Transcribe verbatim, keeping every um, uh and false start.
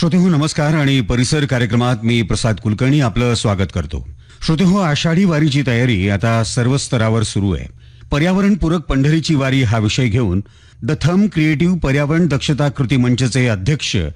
श्रोतेहो नमस्कार आणि परिसर कार्यक्रमात मी प्रसाद कुलकर्णी आपलं स्वागत करतो. श्रोतेहो, आषाढी वारीची तयारी आता सर्व स्तरावर सुरू आहे. पर्यावरणपूरक पंढरीची वारी हा विषय घेऊन द थंब क्रिएटिव्ह पर्यावरण दक्षता कृती मंचचे अध्यक्ष